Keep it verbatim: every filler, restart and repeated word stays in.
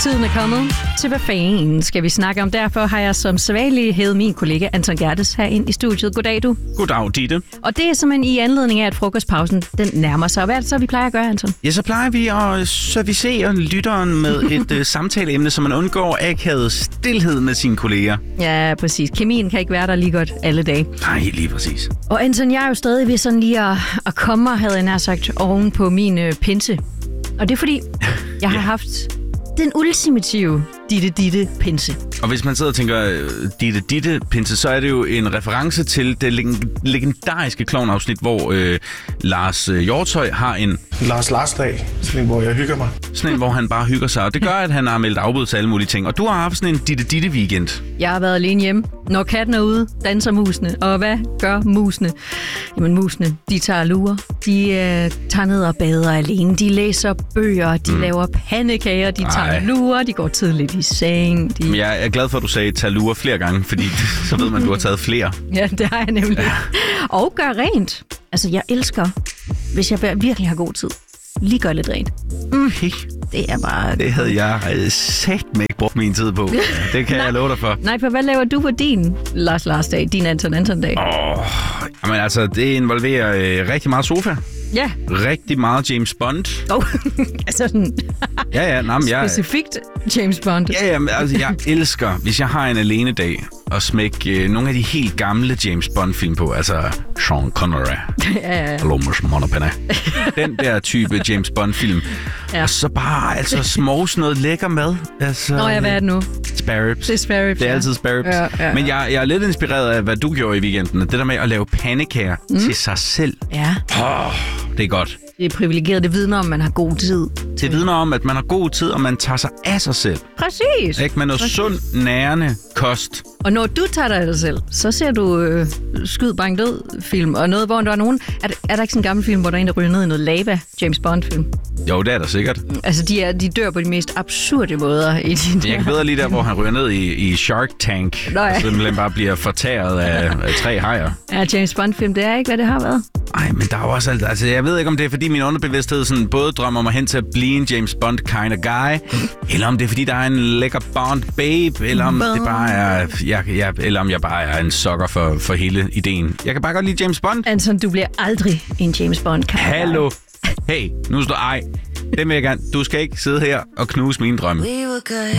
Tiden er kommet til, hvad fanden skal vi snakke om. Derfor har jeg som sædvanlig hævet min kollega Anton Gertes her ind i studiet. Goddag, du. Goddag, Ditte. Og det er simpelthen i anledning af, at frokostpausen den nærmer sig. Hvad er det så, vi plejer at gøre, Anton? Ja, så plejer vi at servicere lytteren med et uh, samtaleemne, så man undgår akavet stilhed med sine kolleger. Ja, præcis. Kemien kan ikke være der lige godt alle dage. Nej, lige præcis. Og Anton, jeg er jo stadig ved sådan lige at, at komme mig, havde jeg nær sagt, oven på min øh, pinse. Og det er fordi, jeg har Ja. haft den ultimative ditte ditte pinse. Og hvis man sidder og tænker, øh, Ditte Ditte Pinse, så er det jo en reference til det leg- legendariske klovnafsnit, hvor øh, Lars øh, Hjortshøj har en Lars Larsdag, sådan en, hvor jeg hygger mig. sådan en, hvor han bare hygger sig. Og det gør, at han har meldt afbud til alle mulige ting. Og du har haft sådan en Ditte Ditte weekend. Jeg har været alene hjemme. Når katten er ude, danser musene. Og hvad gør musene? Jamen musene, de tager lurer. De øh, tager ned og bader alene. De læser bøger. De mm. laver pandekager. De tager Ej. lurer. De går tidligt i seng. De... Men jeg er glad for, at du sagde talure flere gange, fordi så ved man, at du har taget flere. Ja, det har jeg nemlig. Ja. Og gør rent. Altså, jeg elsker, hvis jeg virkelig har god tid. Lige gør lidt rent. Mm. Okay. Det er bare... Det havde jeg øh, sagt med ikke brugt min tid på. Det kan jeg love dig for. Nej, for hvad laver du på din Lars Lars-dag? Din Anton Anton-dag? Åh, jamen altså, det involverer øh, rigtig meget sofa. Ja. Rigtig meget James Bond. Oh, altså sådan... Ja, ja, nej, men jeg... Specifikt James Bond. Ja, ja, men altså, jeg elsker, hvis jeg har en alene dag, at smække øh, nogle af de helt gamle James Bond-film på. Altså, Sean Connery. Ja, ja, ja. Hallo, Miss Monopana. Den der type James Bond-film. Ja. Og så bare, altså, smås noget lækker mad. Altså, Nå ja, hvad er det nu? spare ribs. Det er spare ribs, Det er ja. altid spare ribs. Ja, ja, ja. Men jeg, jeg er lidt inspireret af, hvad du gjorde i weekenden. Det der med at lave pandekager mm. til sig selv. Ja, Oh, det er godt. det er privilegeret. Det vidner om, man har god tid. Det vidner om, at man har god tid, og man tager sig af sig selv. Præcis. Ikke? Med noget Præcis. sund, nærende kost. Og når du tager dig af dig selv, så ser du øh, Skyd, Bang, Død film. Og noget, hvor der er nogen... Er, der- er der ikke sådan en gammel film, hvor der er en, der ryger ned i noget lava? James Bond-film. Jo, det er der sikkert. Altså, de, er, de dør på de mest absurde måder i de Jeg kan bedre lige der, hvor han ryger ned i, i Shark Tank. Nå ja. Og simpelthen bare bliver fortæret af, af tre hajer. Ja, James Bond-film, det er ikke, hvad det har været. Ej, men der er jo også alt... Altså, jeg ved ikke, om det er, fordi min underbevidsthed sådan både drømmer mig hen til at blive en James Bond kind of guy, eller om det er, fordi der er en lækker Bond babe, eller om det bare er... Jeg, jeg, eller om jeg bare er en sukker for, for hele ideen. Jeg kan bare godt lide James Bond. Anton, du bliver aldrig en James Bond kind of guy. Hallo. Hey, nu står ej. Det vil jeg gerne. Du skal ikke sidde her og knuse mine drømme. We were good.